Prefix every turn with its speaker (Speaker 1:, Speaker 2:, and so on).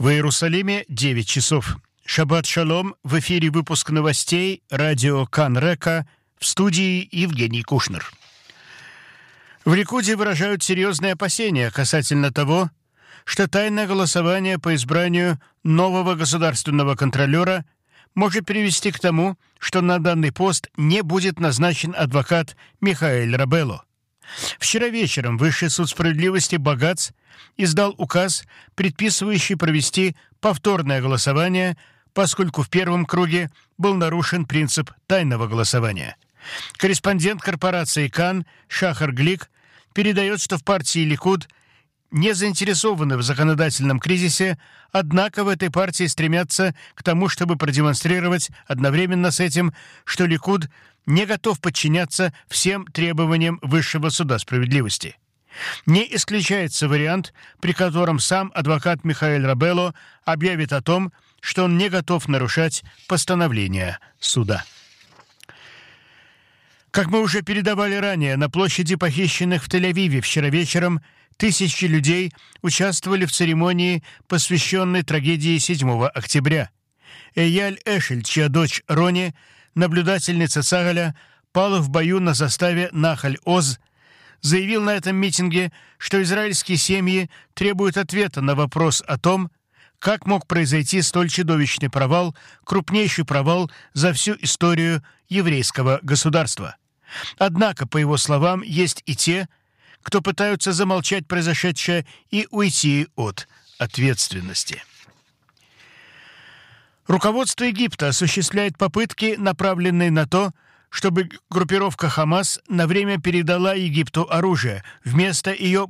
Speaker 1: В Иерусалиме 9 часов. Шаббат шалом. В эфире выпуск новостей радио Кан-Река. В студии Евгений Кушнер. В Ликуде выражают серьезные опасения касательно того, что тайное голосование по избранию нового государственного контролера может привести к тому, что на данный пост не будет назначен адвокат Михаэль Рабелло. Вчера вечером Высший суд справедливости Багац издал указ, предписывающий провести повторное голосование, поскольку в первом круге был нарушен принцип тайного голосования. Корреспондент корпорации Кан Шахар Глик передает, что в партии Ликуд не заинтересованы в законодательном кризисе, однако в этой партии стремятся к тому, чтобы продемонстрировать одновременно с этим, что Ликуд не готов подчиняться всем требованиям Высшего суда справедливости. Не исключается вариант, при котором сам адвокат Михаэль Рабелло объявит о том, что он не готов нарушать постановления суда. Как мы уже передавали ранее, на площади похищенных в Тель-Авиве вчера вечером тысячи людей участвовали в церемонии, посвященной трагедии 7 октября. Эйяль Эшель, чья дочь Рони, наблюдательница Цагаля, пала в бою на заставе Нахаль-Оз, заявил на этом митинге, что израильские семьи требуют ответа на вопрос о том, как мог произойти столь чудовищный провал, крупнейший провал за всю историю еврейского государства. Однако, по его словам, есть и те, кто пытаются замолчать произошедшее и уйти от ответственности. Руководство Египта осуществляет попытки, направленные на то, чтобы группировка Хамас на время передала Египту оружие, вместо ее